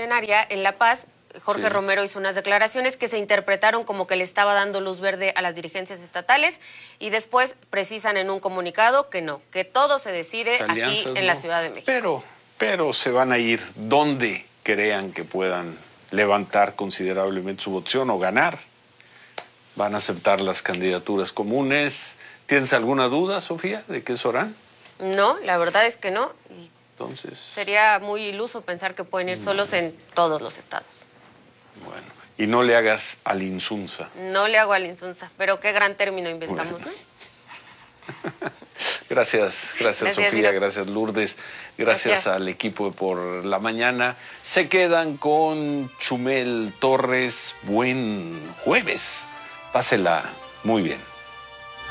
plenaria en La Paz, Jorge Romero hizo unas declaraciones que se interpretaron como que le estaba dando luz verde a las dirigencias estatales y después precisan en un comunicado que no, que todo se decide aquí en la Ciudad de México. Pero se van a ir donde crean que puedan levantar considerablemente su votación o ganar. Van a aceptar las candidaturas comunes. ¿Tienes alguna duda, Sofía, de que eso harán? No, la verdad es que no. Y entonces sería muy iluso pensar que pueden ir solos en todos los estados. Bueno, y no le hagas al insunza. No le hago al insunza, pero qué gran término inventamos, bueno. ¿No? Gracias, Sofía, gracias Lourdes, gracias al equipo por la mañana. Se quedan con Chumel Torres. Buen jueves. Pásela muy bien.